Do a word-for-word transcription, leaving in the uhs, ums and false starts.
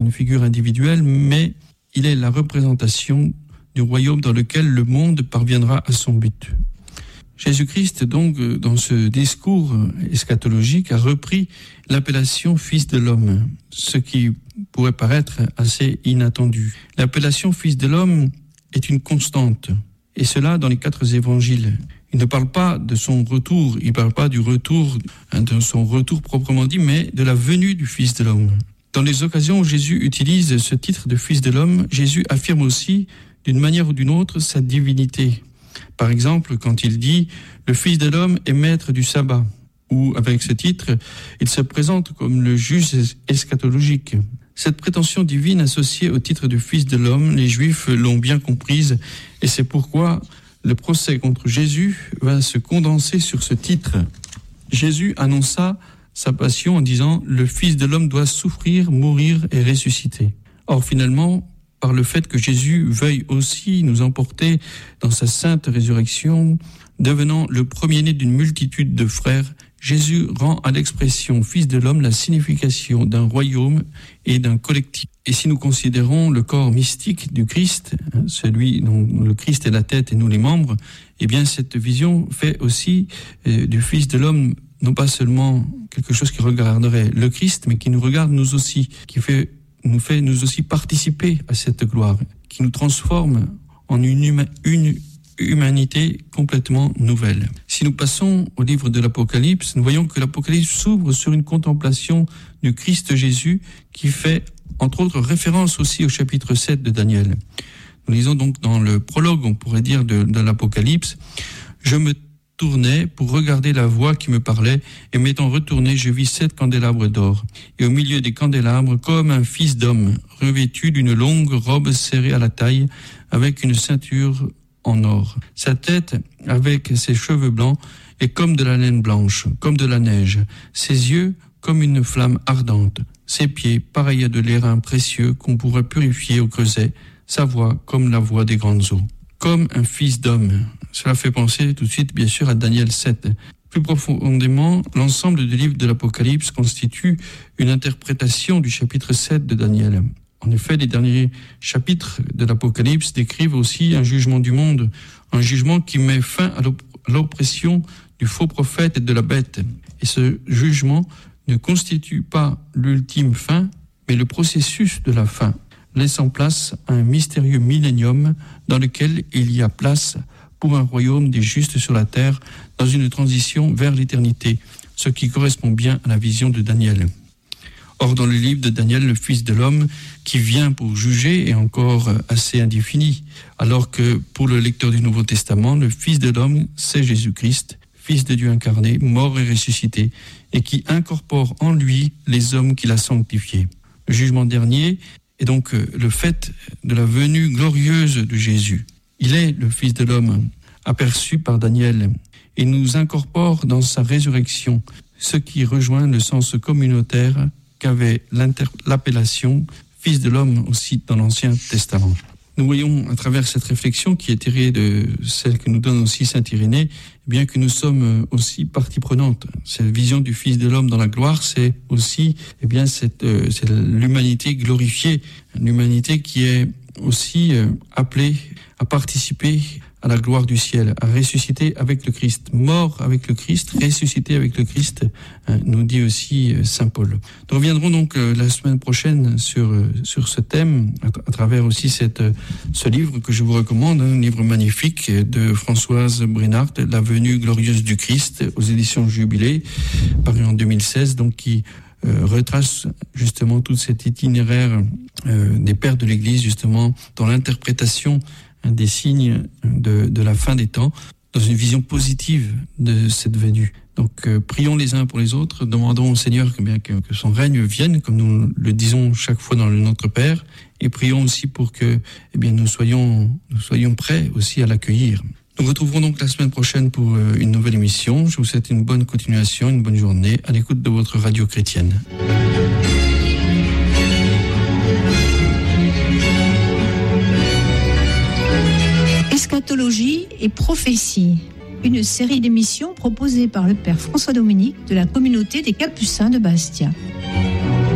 une figure individuelle, mais il est la représentation du royaume dans lequel le monde parviendra à son but. Jésus-Christ, donc, dans ce discours eschatologique, a repris l'appellation Fils de l'homme, ce qui pourrait paraître assez inattendu. L'appellation Fils de l'homme est une constante, et cela dans les quatre évangiles. Il ne parle pas de son retour, il ne parle pas du retour, de son retour proprement dit, mais de la venue du Fils de l'homme. Dans les occasions où Jésus utilise ce titre de Fils de l'homme, Jésus affirme aussi, d'une manière ou d'une autre, sa divinité. Par exemple, quand il dit « Le Fils de l'homme est maître du sabbat », ou avec ce titre, il se présente comme le juge eschatologique. Cette prétention divine associée au titre de Fils de l'homme, les Juifs l'ont bien comprise, et c'est pourquoi le procès contre Jésus va se condenser sur ce titre. Jésus annonça sa passion en disant « Le Fils de l'homme doit souffrir, mourir et ressusciter ». Or, finalement, par le fait que Jésus veuille aussi nous emporter dans sa sainte résurrection, devenant le premier-né d'une multitude de frères, Jésus rend à l'expression Fils de l'homme la signification d'un royaume et d'un collectif. Et si nous considérons le corps mystique du Christ, celui dont le Christ est la tête et nous les membres, eh bien cette vision fait aussi euh, du Fils de l'homme non pas seulement quelque chose qui regarderait le Christ, mais qui nous regarde nous aussi, qui fait nous fait nous aussi participer à cette gloire, qui nous transforme en une, huma- une humanité complètement nouvelle. Si nous passons au livre de l'Apocalypse, nous voyons que l'Apocalypse s'ouvre sur une contemplation du Christ Jésus qui fait, entre autres, référence aussi au chapitre sept de Daniel. Nous lisons donc dans le prologue, on pourrait dire, de, de l'Apocalypse, « Je me tournais pour regarder la voix qui me parlait, et m'étant retourné, je vis sept candélabres d'or. Et au milieu des candélabres, comme un fils d'homme, revêtu d'une longue robe serrée à la taille, avec une ceinture en or. Sa tête, avec ses cheveux blancs, est comme de la laine blanche, comme de la neige. Ses yeux, comme une flamme ardente. Ses pieds, pareils à de l'airain précieux qu'on pourrait purifier au creuset. Sa voix, comme la voix des grandes eaux. Comme un fils d'homme. Cela fait penser tout de suite, bien sûr, à Daniel sept. Plus profondément, l'ensemble du livre de l'Apocalypse constitue une interprétation du chapitre sept de Daniel. En effet, les derniers chapitres de l'Apocalypse décrivent aussi un jugement du monde, un jugement qui met fin à l'oppression du faux prophète et de la bête. Et ce jugement ne constitue pas l'ultime fin, mais le processus de la fin, laissant place à un mystérieux millénium dans lequel il y a place pour un royaume des justes sur la terre, dans une transition vers l'éternité, ce qui correspond bien à la vision de Daniel. Or, dans le livre de Daniel, le Fils de l'homme qui vient pour juger est encore assez indéfini, alors que pour le lecteur du Nouveau Testament, le Fils de l'homme, c'est Jésus-Christ, Fils de Dieu incarné, mort et ressuscité, et qui incorpore en lui les hommes qu'il a sanctifiés. Le jugement dernier est donc le fait de la venue glorieuse de Jésus. Il est le Fils de l'homme, aperçu par Daniel, et nous incorpore dans sa résurrection, ce qui rejoint le sens communautaire qu'avait l'appellation Fils de l'homme aussi dans l'Ancien Testament. Nous voyons à travers cette réflexion qui est tirée de celle que nous donne aussi saint Irénée, bien que nous sommes aussi partie prenante. Cette vision du Fils de l'homme dans la gloire, c'est aussi eh bien cette, euh, c'est l'humanité glorifiée, l'humanité qui est aussi euh, appelée à participer à la gloire du ciel, à ressusciter avec le Christ, mort avec le Christ, ressuscité avec le Christ, hein, nous dit aussi euh, saint Paul. Nous reviendrons donc euh, la semaine prochaine sur euh, sur ce thème, à, à travers aussi cette euh, ce livre que je vous recommande, un livre magnifique de Françoise Brinard, La venue glorieuse du Christ, aux éditions Jubilé, paru en deux mille seize, donc qui euh, retrace justement tout cet itinéraire euh, des pères de l'Église, justement, dans l'interprétation des signes de, de la fin des temps, dans une vision positive de cette venue. Donc euh, prions les uns pour les autres, demandons au Seigneur que, bien, que, que son règne vienne, comme nous le disons chaque fois dans le Notre Père, et prions aussi pour que eh bien, nous, soyons, nous soyons prêts aussi à l'accueillir. Nous nous retrouverons donc la semaine prochaine pour euh, une nouvelle émission. Je vous souhaite une bonne continuation, une bonne journée à l'écoute de votre radio chrétienne. Eschatologie et prophétie, une série d'émissions proposée par le Père François Dominique de la communauté des Capucins de Bastia.